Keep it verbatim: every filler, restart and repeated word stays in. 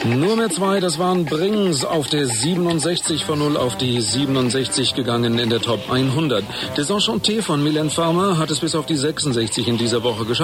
Nur mehr zwei, das waren Brings auf der siebenundsechzig, von null auf die siebenundsechzig gegangen in der Top hundert. Desenchanté von Mylène Farmer hat es bis auf die sechsundsechzig in dieser Woche geschafft.